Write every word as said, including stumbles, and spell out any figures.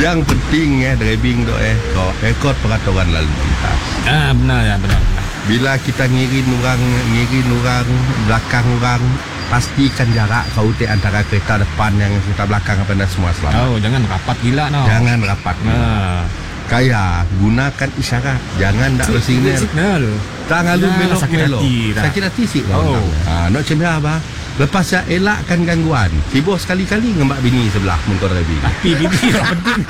Yang penting ya driving tu eh kau rekod peraturan lalu lintas. Ah benar ya benar. benar. Bila kita ngirin orang ngirin orang belakang orang, pastikan jarak kau te antara kereta depan yang kereta belakang apa dan semua selamat. Oh jangan rapat gila no. Jangan rapat. Nah. Kaya gunakan isyarat, jangan dak bersignal. Signal. Tak ngalu Ya, melok sakit melok. hati dah. Sakit hati sih. Oh. Ah, nak macam apa? Lepas saya elakkan gangguan. Sibuk sekali-kali ngembak bini sebelah motor driving. Tapi bini lah penting.